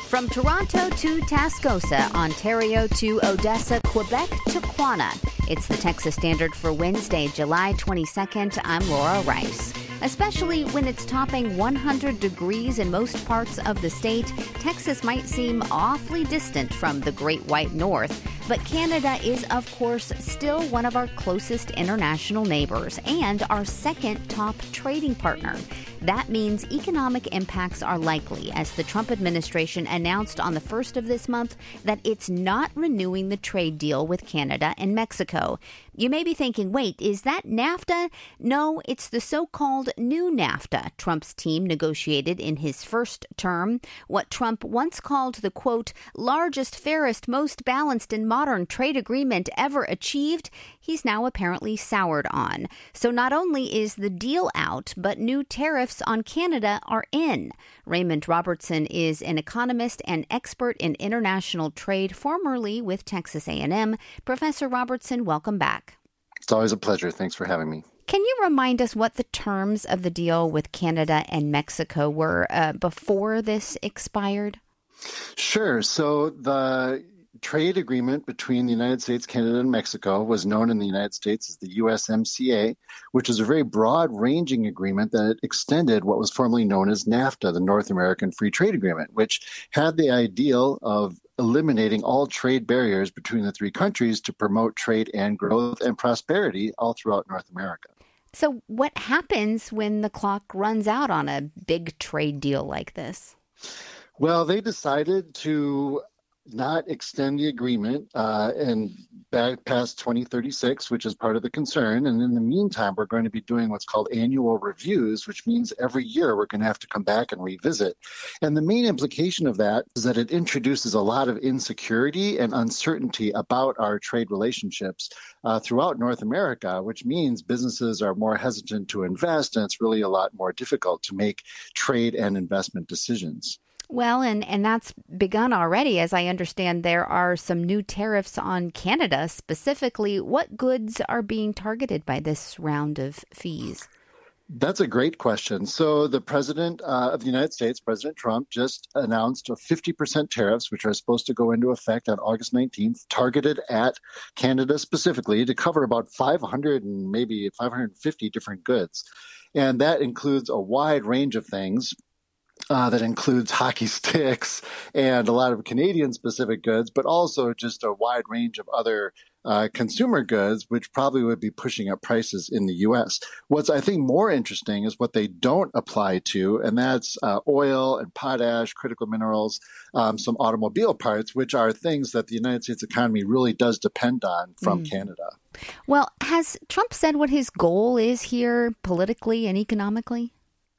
From Toronto to Tascosa, Ontario to Odessa, Quebec to Quanah. It's the Texas Standard for Wednesday, July 22nd. I'm Laura Rice. Especially when it's topping 100 degrees in most parts of the state, Texas might seem awfully distant from the Great White North. But Canada is, of course, still one of our closest international neighbors and our second top trading partner. That means economic impacts are likely, as the Trump administration announced on the 1st of this month that it's not renewing the trade deal with Canada and Mexico. You may be thinking, wait, is that NAFTA? No, it's the so-called new NAFTA Trump's team negotiated in his first term. What Trump once called the, quote, largest, fairest, most balanced and modern trade agreement ever achieved, he's now apparently soured on. So not only is the deal out, but new tariffs on Canada are in. Raymond Robertson is an economist and expert in international trade, formerly with Texas A&M. Professor Robertson, welcome back. It's always a pleasure. Thanks for having me. Can you remind us what the terms of the deal with Canada and Mexico were before this expired? Sure. So the trade agreement between the United States, Canada, and Mexico was known in the United States as the USMCA, which is a very broad-ranging agreement that extended what was formerly known as NAFTA, the North American Free Trade Agreement, which had the ideal of eliminating all trade barriers between the three countries to promote trade and growth and prosperity all throughout North America. So what happens when the clock runs out on a big trade deal like this? Well, they decided to not extend the agreement and back past 2036, which is part of the concern. And in the meantime, we're going to be doing what's called annual reviews, which means every year we're going to have to come back and revisit. And the main implication of that is that it introduces a lot of insecurity and uncertainty about our trade relationships throughout North America, which means businesses are more hesitant to invest, and it's really a lot more difficult to make trade and investment decisions. Well, and that's begun already. As I understand, there are some new tariffs on Canada. Specifically, what goods are being targeted by this round of fees? That's a great question. So the president of the United States, President Trump, just announced a 50% tariffs, which are supposed to go into effect on August 19th, targeted at Canada specifically to cover about 500 and maybe 550 different goods. And that includes a wide range of things. That includes hockey sticks and a lot of Canadian-specific goods, but also just a wide range of other consumer goods, which probably would be pushing up prices in the U.S. What's, I think, more interesting is what they don't apply to, and that's oil and potash, critical minerals, some automobile parts, which are things that the United States economy really does depend on from Canada. Well, has Trump said what his goal is here politically and economically?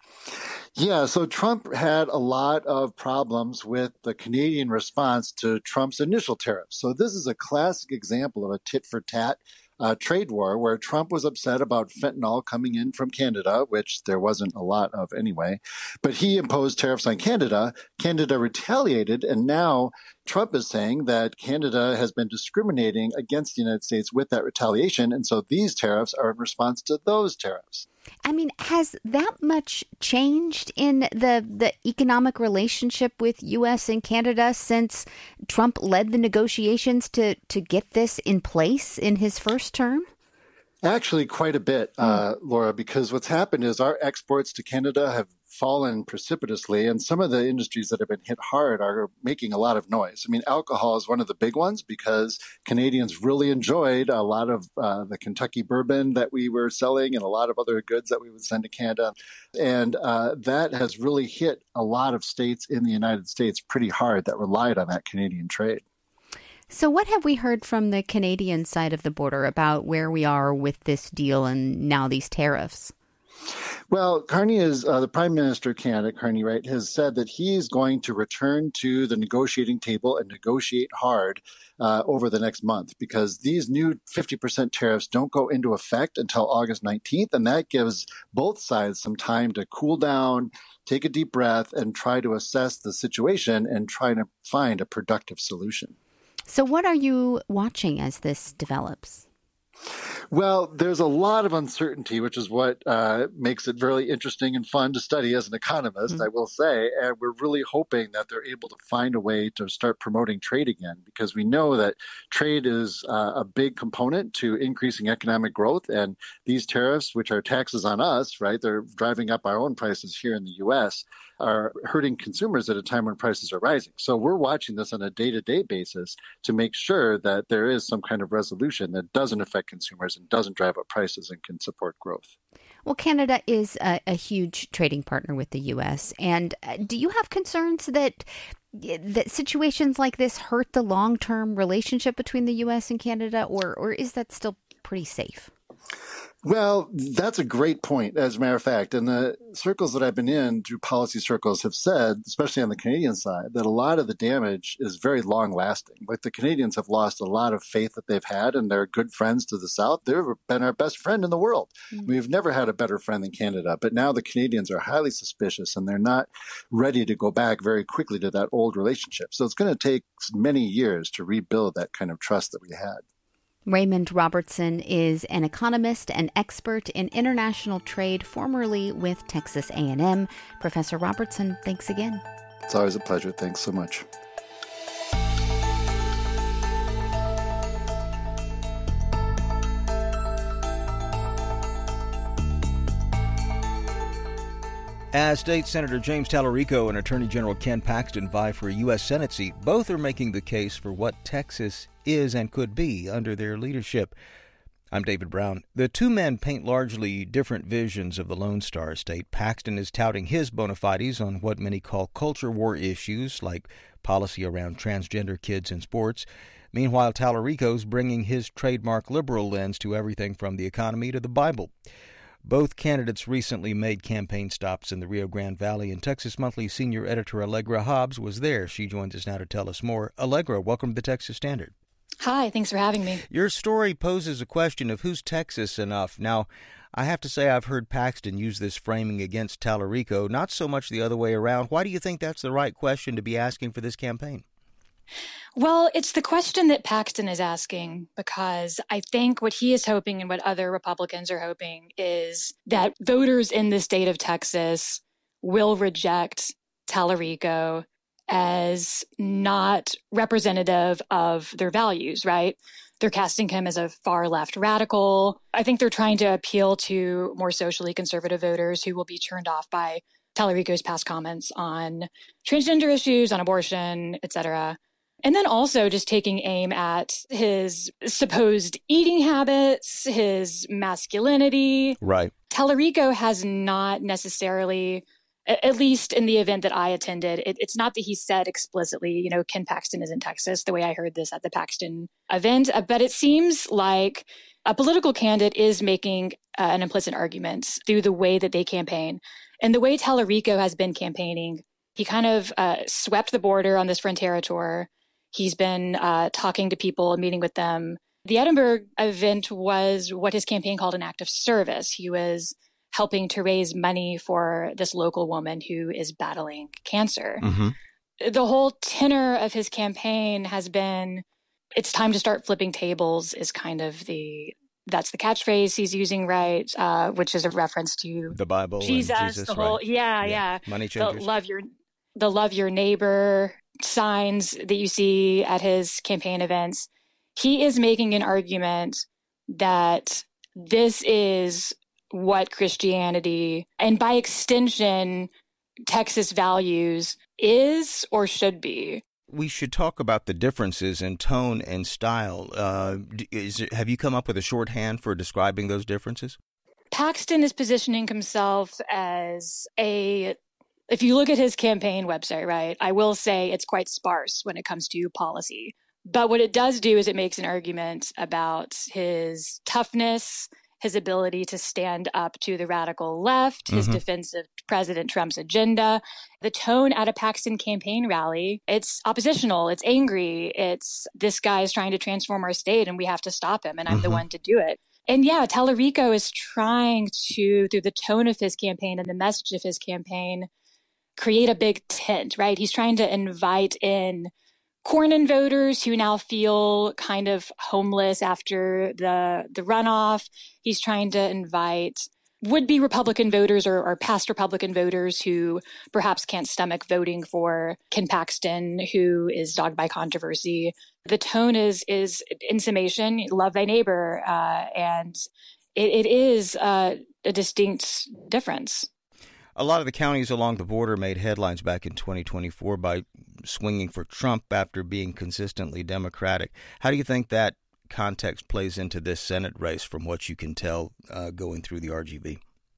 Yeah, so Trump had a lot of problems with the Canadian response to Trump's initial tariffs. So this is a classic example of a tit-for-tat trade war where Trump was upset about fentanyl coming in from Canada, which there wasn't a lot of anyway. But he imposed tariffs on Canada. Canada retaliated, and now Trump is saying that Canada has been discriminating against the United States with that retaliation, and so these tariffs are in response to those tariffs. I mean, has that much changed in the economic relationship with U.S. and Canada since Trump led the negotiations to get this in place in his first term? Actually, quite a bit, Laura, because what's happened is our exports to Canada have fallen precipitously, and some of the industries that have been hit hard are making a lot of noise. I mean, alcohol is one of the big ones because Canadians really enjoyed a lot of the Kentucky bourbon that we were selling and a lot of other goods that we would send to Canada. And that has really hit a lot of states in the United States pretty hard that relied on that Canadian trade. So what have we heard from the Canadian side of the border about where we are with this deal and now these tariffs? Well, Carney is the Prime Minister of Canada, Carney Wright, has said that he is going to return to the negotiating table and negotiate hard over the next month because these new 50% tariffs don't go into effect until August 19th. And that gives both sides some time to cool down, take a deep breath, and try to assess the situation and try to find a productive solution. So what are you watching as this develops? Well, there's a lot of uncertainty, which is what makes it really interesting and fun to study as an economist, I will say. And we're really hoping that they're able to find a way to start promoting trade again, because we know that trade is a big component to increasing economic growth. And these tariffs, which are taxes on us, right, they're driving up our own prices here in the U.S., are hurting consumers at a time when prices are rising. So we're watching this on a day-to-day basis to make sure that there is some kind of resolution that doesn't affect consumers and doesn't drive up prices and can support growth. Well, Canada is a huge trading partner with the U.S. And do you have concerns that situations like this hurt the long-term relationship between the U.S. and Canada, or is that still pretty safe? Well, that's a great point, as a matter of fact. And the circles that I've been in through policy circles have said, especially on the Canadian side, that a lot of the damage is very long lasting. Like the Canadians have lost a lot of faith that they've had in their good friends to the south. They've been our best friend in the world. We've never had a better friend than Canada. But now the Canadians are highly suspicious and they're not ready to go back very quickly to that old relationship. So it's going to take many years to rebuild that kind of trust that we had. Raymond Robertson is an economist and expert in international trade, formerly with Texas A&M. Professor Robertson, thanks again. It's always a pleasure. Thanks so much. As State Senator James Tallarico and Attorney General Ken Paxton vie for a U.S. Senate seat, both are making the case for what Texas is and could be under their leadership. I'm David Brown. The two men paint largely different visions of the Lone Star State. Paxton is touting his bona fides on what many call culture war issues, like policy around transgender kids in sports. Meanwhile, Tallarico's bringing his trademark liberal lens to everything from the economy to the Bible. Both candidates recently made campaign stops in the Rio Grande Valley, and Texas Monthly senior editor Allegra Hobbs was there. She joins us now to tell us more. Allegra, welcome to the Texas Standard. Hi, thanks for having me. Your story poses a question of who's Texas enough. Now, I have to say I've heard Paxton use this framing against Tallarico, not so much the other way around. Why do you think that's the right question to be asking for this campaign? Well, it's the question that Paxton is asking, because I think what he is hoping and what other Republicans are hoping is that voters in the state of Texas will reject Tallarico as not representative of their values, right? They're casting him as a far left radical. I think they're trying to appeal to more socially conservative voters who will be turned off by Tallarico's past comments on transgender issues, on abortion, etc. And then also just taking aim at his supposed eating habits, his masculinity. Right. Tallarico has not necessarily, at least in the event that I attended, it's not that he said explicitly, Ken Paxton is in Texas, the way I heard this at the Paxton event, but it seems like a political candidate is making an implicit argument through the way that they campaign. And the way Tallarico has been campaigning, he kind of swept the border on this Frontera tour. He's been talking to people and meeting with them. The Edinburgh event was what his campaign called an act of service. He was helping to raise money for this local woman who is battling cancer. Mm-hmm. The whole tenor of his campaign has been, it's time to start flipping tables is kind of that's the catchphrase he's using, right? Which is a reference to the Bible, Jesus, the whole, right. Yeah. Money changers. The love your neighbor signs that you see at his campaign events. He is making an argument that this is what Christianity, and by extension, Texas values, is or should be. We should talk about the differences in tone and style. Have you come up with a shorthand for describing those differences? Paxton is positioning himself as if you look at his campaign website, right, I will say it's quite sparse when it comes to policy. But what it does do is it makes an argument about his toughness, his ability to stand up to the radical left, his defense of President Trump's agenda. The tone at a Paxton campaign rally, it's oppositional, it's angry, it's this guy is trying to transform our state and we have to stop him and I'm the one to do it. And yeah, Tallarico is trying to, through the tone of his campaign and the message of his campaign, create a big tent, right? He's trying to invite in Cornyn voters who now feel kind of homeless after the runoff. He's trying to invite would-be Republican voters or past Republican voters who perhaps can't stomach voting for Ken Paxton, who is dogged by controversy. The tone is in summation, love thy neighbor, and it is a distinct difference. A lot of the counties along the border made headlines back in 2024 by swinging for Trump after being consistently Democratic. How do you think that context plays into this Senate race from what you can tell going through the RGV?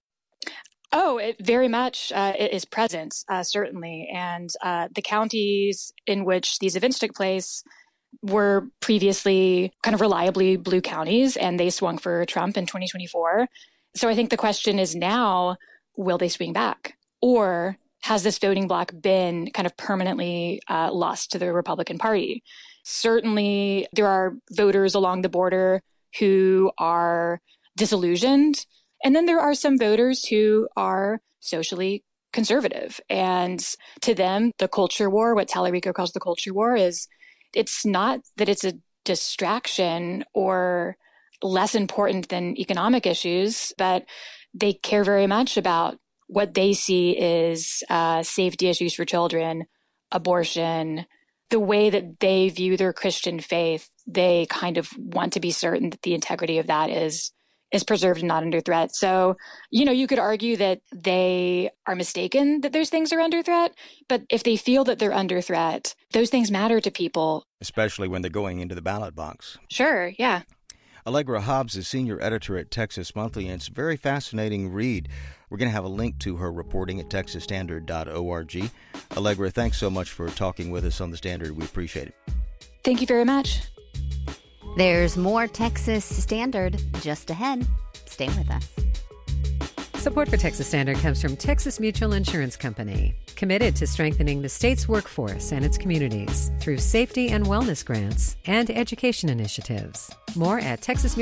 Oh, it very much it is present, certainly. And the counties in which these events took place were previously kind of reliably blue counties, and they swung for Trump in 2024. So I think the question is now, will they swing back? Or has this voting bloc been kind of permanently lost to the Republican Party? Certainly, there are voters along the border who are disillusioned. And then there are some voters who are socially conservative. And to them, the culture war, what Tallarico calls the culture war, it's not that it's a distraction or less important than economic issues, but they care very much about what they see is safety issues for children, abortion, the way that they view their Christian faith. They kind of want to be certain that the integrity of that is preserved and not under threat. So, you could argue that they are mistaken that those things are under threat, but if they feel that they're under threat, those things matter to people. Especially when they're going into the ballot box. Sure, yeah. Allegra Hobbs is senior editor at Texas Monthly, and it's a very fascinating read. We're going to have a link to her reporting at texasstandard.org. Allegra, thanks so much for talking with us on The Standard. We appreciate it. Thank you very much. There's more Texas Standard just ahead. Stay with us. Support for Texas Standard comes from Texas Mutual Insurance Company, committed to strengthening the state's workforce and its communities through safety and wellness grants and education initiatives. More at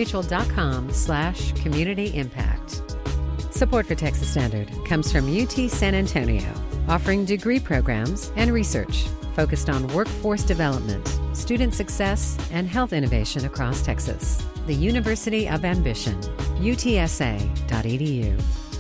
texasmutual.com/community impact. Support for Texas Standard comes from UT San Antonio, offering degree programs and research focused on workforce development, student success, and health innovation across Texas. The University of Ambition, utsa.edu.